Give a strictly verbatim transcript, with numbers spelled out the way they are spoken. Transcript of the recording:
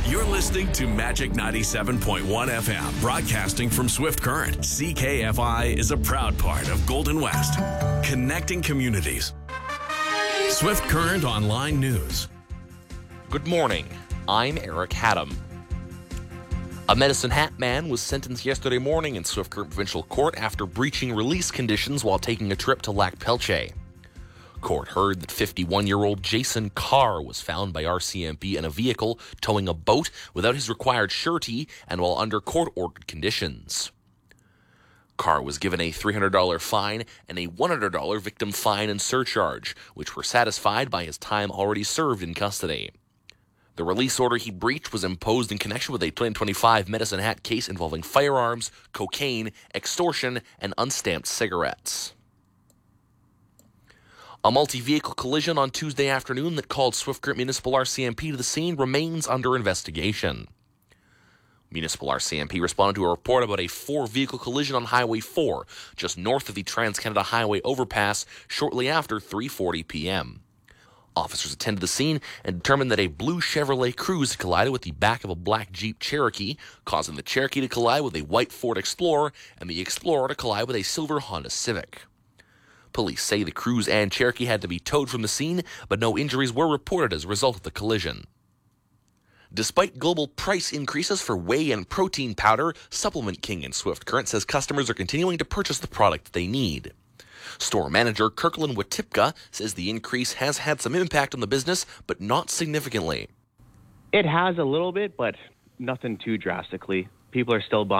You're listening to Magic ninety-seven point one F M, broadcasting from Swift Current. C K F I is a proud part of Golden West, connecting communities. Swift Current Online News. Good morning. I'm Eric Haddam. A Medicine Hat man was sentenced yesterday morning in Swift Current Provincial Court after breaching release conditions while taking a trip to Lac Pelche. Court heard that fifty-one-year-old Jason Carr was found by R C M P in a vehicle towing a boat without his required surety and while under court-ordered conditions. Carr was given a three hundred dollars fine and a one hundred dollars victim fine and surcharge, which were satisfied by his time already served in custody. The release order he breached was imposed in connection with a twenty twenty-five Medicine Hat case involving firearms, cocaine, extortion, and unstamped cigarettes. A multi-vehicle collision on Tuesday afternoon that called Swift Current Municipal R C M P to the scene remains under investigation. Municipal R C M P responded to a report about a four-vehicle collision on Highway four, just north of the Trans-Canada Highway overpass, shortly after three forty p.m. Officers attended the scene and determined that a blue Chevrolet Cruze collided with the back of a black Jeep Cherokee, causing the Cherokee to collide with a white Ford Explorer and the Explorer to collide with a silver Honda Civic. Police say the Cruze and Cherokee had to be towed from the scene, but no injuries were reported as a result of the collision. Despite global price increases for whey and protein powder, Supplement King in Swift Current says customers are continuing to purchase the product they need. Store manager Kirkland Watipka says the increase has had some impact on the business, but not significantly. It has a little bit, but nothing too drastically. People are still buying.